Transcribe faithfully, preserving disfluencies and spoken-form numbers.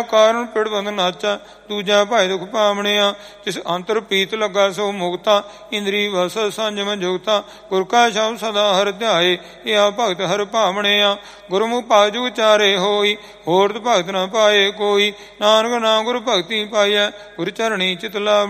ਕਾਰਨ ਪਿੜ ਬੰਦ ਨਾਚਾ, ਦੂਜਾ ਭਾਈ ਦੁਖ ਪਾਵਣਿਆ। ਜਿਸ ਅੰਤਰ ਪੀਤ ਲੱਗਾ ਸੋ ਮੁਕਤਾ, ਇੰਦਰੀ ਵਸ ਸੰਜਮ ਜੁਗਤਾ। ਗੁਰ ਕਾ ਸ਼ਬਦ ਸਦਾ ਹਰਿ ਧਿਆਏ, ਇਆ ਭਗਤ ਹਰਿ ਭਾਵਣਿਆ। ਗੁਰਮੁਖ ਭਗਤ ਉਚਾਰੇ ਹੋਈ, ਹੋਰਤ ਭਗਤ ਨ ਪਾਏ ਕੋਈ। ਨਾਨਕ ਨਾਮ ਗੁਰ ਭਗਤੀ ਪਾਈਐ, ਗੁਰ ਚਰਣੀ ਚਿਤ ਲਾਵ।